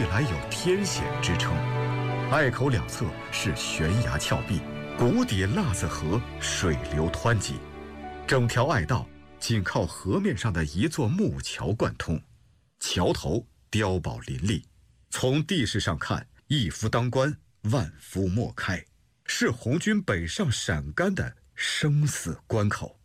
来有天险之称。隘口两侧是悬崖峭壁，谷底腊子河水流湍急，整条隘道仅靠河面上的一座木桥贯通，桥头碉堡林立，从地势上看，一夫当关，万夫莫开，是红军北上陕甘的生死关口。